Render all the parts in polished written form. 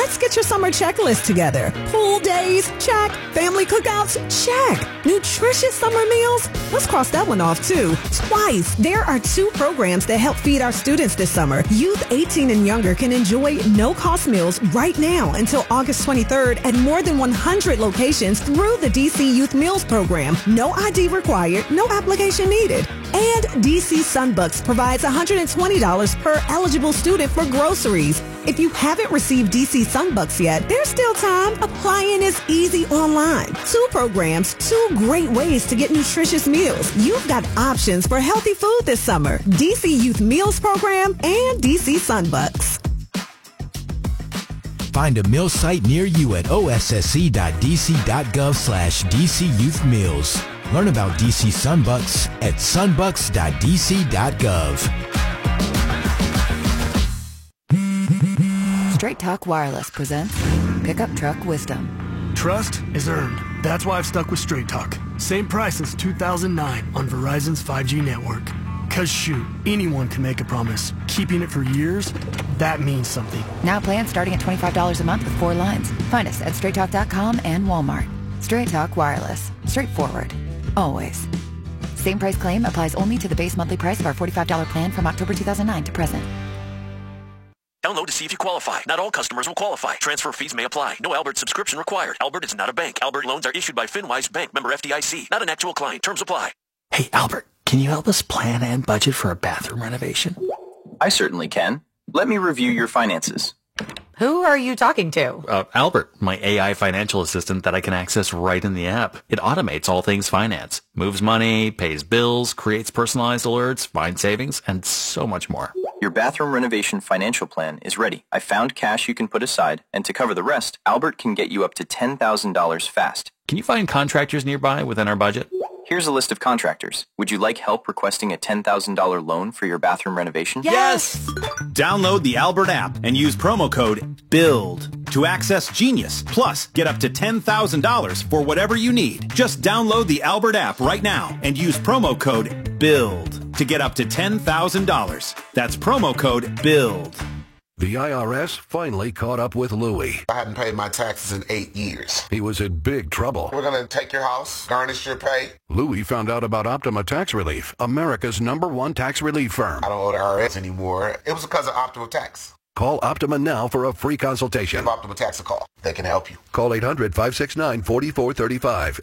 Let's get your summer checklist together. Pool days? Check. Family cookouts? Check. Nutritious summer meals? Let's cross that one off too. Twice. There are 2 programs that help feed our students this summer. Youth 18 and younger can enjoy no-cost meals right now until August 23rd at more than 100 locations through the DC Youth Meals Program. No ID required, no application needed. And DC Sunbucks provides $120 per eligible student for groceries. If you haven't received DC Sunbucks yet, there's still time. Applying is easy online. 2 programs, 2 great ways to get nutritious meals. You've got options for healthy food this summer. DC Youth Meals Program and DC Sunbucks. Find a meal site near you at ossc.dc.gov/DC Youth Meals. Learn about DC Sunbucks at sunbucks.dc.gov. Straight Talk Wireless presents Pickup Truck Wisdom. Trust is earned. That's why I've stuck with Straight Talk. Same price since 2009 on Verizon's 5G network. Cause shoot, anyone can make a promise. Keeping it for years, that means something. Now plans starting at $25 a month with 4 lines. Find us at straighttalk.com and Walmart. Straight Talk Wireless. Straightforward. Always. Same price claim applies only to the base monthly price of our $45 plan from October 2009 to present. Download to see if you qualify. Not all customers will qualify. Transfer fees may apply. No Albert subscription required. Albert is not a bank. Albert loans are issued by FinWise Bank, member FDIC. Not an actual client. Terms apply. Hey, Albert, can you help us plan and budget for a bathroom renovation? I certainly can. Let me review your finances. Who are you talking to? Albert, my AI financial assistant that I can access right in the app. It automates all things finance, moves money, pays bills, creates personalized alerts, finds savings, and so much more. Your bathroom renovation financial plan is ready. I found cash you can put aside, and to cover the rest, Albert can get you up to $10,000 fast. Can you find contractors nearby within our budget? Here's a list of contractors. Would you like help requesting a $10,000 loan for your bathroom renovation? Yes! Download the Albert app and use promo code BUILD to access Genius. Plus, get up to $10,000 for whatever you need. Just download the Albert app right now and use promo code BUILD to get up to $10,000. That's promo code BUILD. The IRS finally caught up with Louie. I hadn't paid my taxes in 8 years. He was in big trouble. We're going to take your house, garnish your pay. Louie found out about Optima Tax Relief, America's #1 tax relief firm. I don't owe the IRS anymore. It was because of Optima Tax. Call Optima now for a free consultation. Give Optima Tax a call. They can help you. Call 800-569-4435.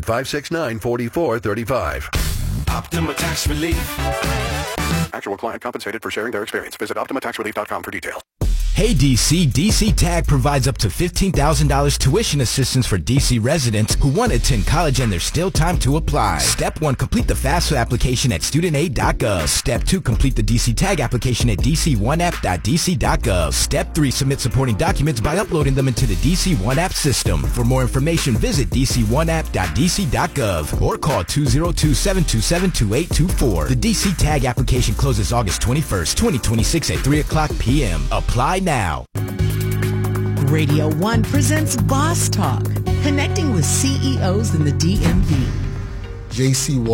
800-569-4435. Optima Tax Relief. Actual client compensated for sharing their experience. Visit OptimaTaxRelief.com for details. Hey DC, DC Tag provides up to $15,000 tuition assistance for DC residents who want to attend college and there's still time to apply. Step 1, complete the FAFSA application at studentaid.gov. Step 2, complete the DC Tag application at dc1app.dc.gov. Step 3, submit supporting documents by uploading them into the DC One App system. For more information, visit dc1app.dc.gov or call 202-727-2824. The DC Tag application closes August 21st, 2026 at 3 o'clock p.m. Apply now. Radio 1 presents Boss Talk, connecting with CEOs in the DMV. JC